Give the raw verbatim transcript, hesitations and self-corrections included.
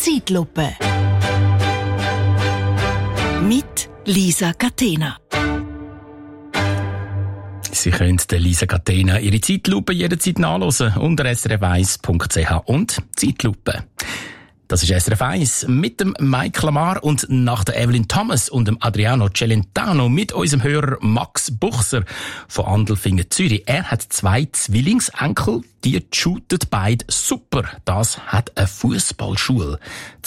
Zeitlupe. Mit Lisa Catena. Sie können der Lisa Catena ihre Zeitlupe jederzeit nachhören unter s r f eins punkt c h und Zeitlupe. Das ist S R F eins mit dem Mike Lamar und nach der Evelyn Thomas und dem Adriano Celentano mit unserem Hörer Max Buchser von Andelfingen, Zürich. Er hat zwei Zwillingsenkel, die shooten beide super. Das hat eine Fußballschule